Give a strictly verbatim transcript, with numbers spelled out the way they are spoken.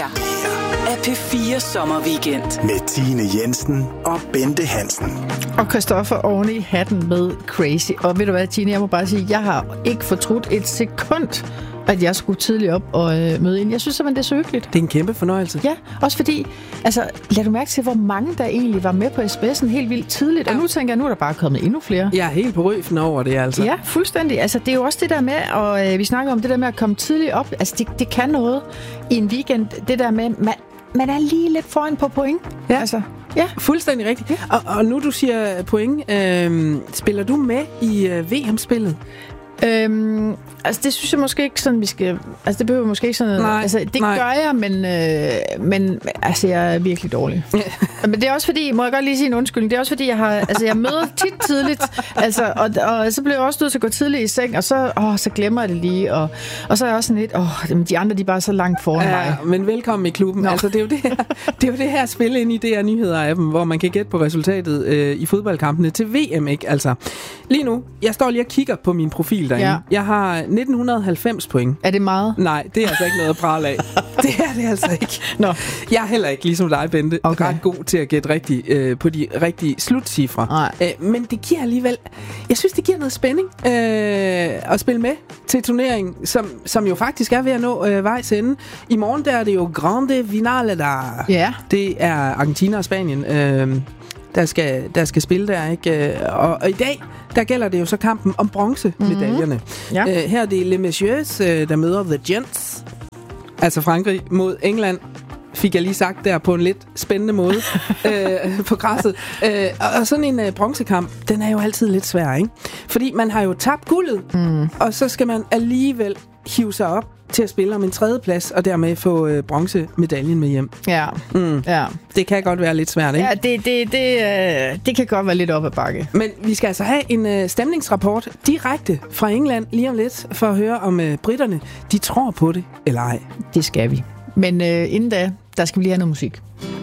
her er P fire Sommerweekend med Tine Jensen og Bente Hansen. Og Christoffer oven i hatten med Crazy. Og ved du hvad, Tine, jeg må bare sige, jeg har ikke fortrudt et sekund, at jeg skulle tidligt op og øh, møde ind. Jeg synes simpelthen, det er så hyggeligt. Det er en kæmpe fornøjelse. Ja, også fordi, altså, lad du mærke til, hvor mange der egentlig var med på S B S'en helt vildt tidligt. Ja. Og nu tænker jeg, nu er der bare kommet endnu flere. Jeg er helt på røfen over det, altså. Ja, fuldstændig. Altså, det er jo også det der med, og øh, vi snakker om det der med at komme tidligt op. Altså, det, det kan noget i en weekend. Det der med, man, man er lige lidt foran på point. Ja. Altså, ja. Fuldstændig rigtigt. Ja. Og, og nu du siger point, øh, spiller du med i øh, V M-spillet? Øhm, altså det synes jeg måske ikke sådan vi skal. Altså det behøver måske ikke sådan. Nej, altså det nej. gør jeg, men øh, men altså jeg er virkelig dårlig. Men det er også fordi, må jeg godt lige sige en undskyldning. Det er også fordi jeg har, altså jeg møder tit tidligt, altså og, og så bliver jeg også nødt til at gå tidligt i seng, og så åh, så glemmer jeg det lige, og og så er jeg også sådan lidt, åh, de andre de er bare så langt foran ja, mig. Men velkommen i klubben. Nå. Altså det er jo det her, det er jo det her spil ind i D R Nyheder af dem, hvor man kan gætte på resultatet øh, i fodboldkampene til V M, ikke? Altså lige nu, jeg står lige og kigger på min profil derinde. Ja. Jeg har nitten halvfems point. Er det meget? Nej, det er altså ikke noget at prale af. Det er det altså ikke. Nå. Jeg er heller ikke, ligesom dig, Bente, okay. ret god til at gætte rigtigt øh, på de rigtige slutcifre. Øh, men det giver alligevel, jeg synes, det giver noget spænding øh, at spille med til turneringen, som, som jo faktisk er ved at nå øh, vejs ende. I morgen der er det jo Grande Finale der. Ja. Det er Argentina og Spanien, øh, der, skal, der skal spille der, ikke? Og, og i dag, der gælder det jo så kampen om bronzemedaljerne. Mm-hmm. Ja. Øh, her er det Les Messieurs, øh, der møder The Gents. Altså Frankrig mod England, fik jeg lige sagt der på en lidt spændende måde øh, på græsset. Øh, og, og sådan en øh, bronzekamp, den er jo altid lidt svær, ikke? Fordi man har jo tabt guldet, mm. og så skal man alligevel hive sig op til at spille om en tredjeplads, og dermed få øh, bronzemedaljen med hjem. Ja. Mm. ja. Det kan godt være lidt svært, ikke? Ja, det, det, det, øh, det kan godt være lidt op ad bakke. Men vi skal altså have en øh, stemningsrapport direkte fra England lige om lidt, for at høre om øh, britterne, de tror på det eller ej. Det skal vi. Men øh, inden da, der skal vi lige have noget musik.